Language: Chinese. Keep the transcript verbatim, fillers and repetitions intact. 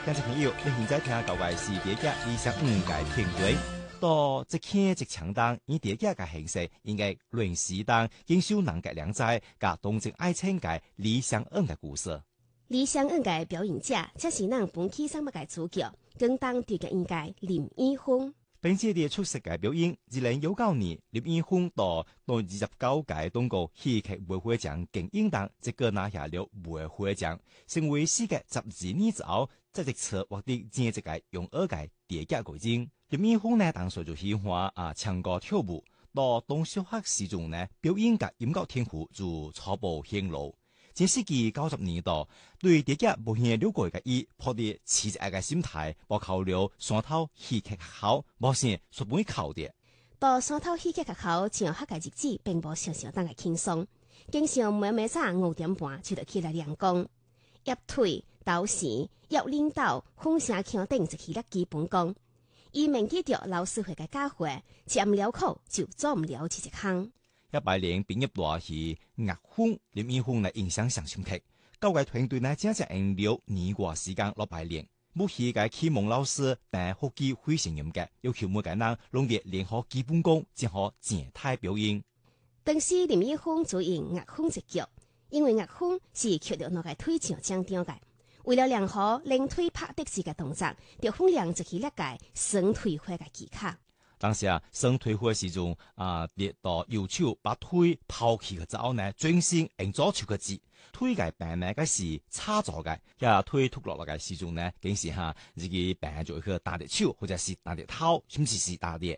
聽眾朋友，你現在聽到嘅是第一理想五嘅片段。到即刻即搶當，以第一嘅形式，應該論時當英秀能嘅兩在，甲東正愛情嘅李相恩嘅故事。 李相恩嘅表演者，則是咱本期節目嘅主角，更當地嘅應該林一峰。 本次嘅出色嘅表演，二零一九年林一峰到到二十九屆東國戲劇會會獎競演當，即個拿下了會會獎，成為世界十二年之後，即係策獲得正式嘅用二屆第一個獎。林一峰呢，當時就喜歡啊唱歌跳舞，到當小學時中呢，表演嘅音樂天賦就初步顯露。前世紀九十年代，對第一無限了解嘅伊，抱着持一個心態，報考了山頭戲劇學校，目前屬本考的。 到山頭戲劇學校上學嘅日子，並無想象當嘅輕鬆，經常每每早五點半就得起來練功，壓腿、倒時、壓領導、風聲腔等就起了基本功。伊銘記着老師會嘅教誨，吃唔了苦就做唔了這一項。 一百年畢業大戲樂風，林一峰嘅印象上深刻。教嘅團隊呢，正正用了年過時間落排練。冇戲嘅啟蒙老師，但學技非常嚴格，要求每個人弄得練好基本功，才好靜態表演。 當時林一峰主演樂風一角，因為樂風是缺了那個腿上強調嘅。為了練好練腿拍的士嘅動作，就訓練就去了解伸腿法嘅技巧。 當時啊，伸腿法時中啊，跌到右手把腿拋棄嘅之後呢，轉身用左手嘅指腿嘅病呢，嗰時叉咗嘅，呀腿脫落落嘅時中呢，竟時哈自己病咗一個打隻手或者是打隻頭，甚至是打隻